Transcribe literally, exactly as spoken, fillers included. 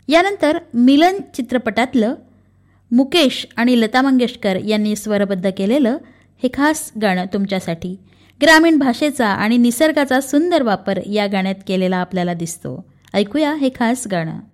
यानंतर मिलन चित्रपटातलं मुकेश आणि लता मंगेशकर यांनी स्वरबद्ध केलेलं हे खास गाणं तुमच्यासाठी. ग्रामीण भाषेचा आणि निसर्गाचा सुंदर वापर या गाण्यात केलेला आपल्याला दिसतो. ऐकूया हे खास गाणं.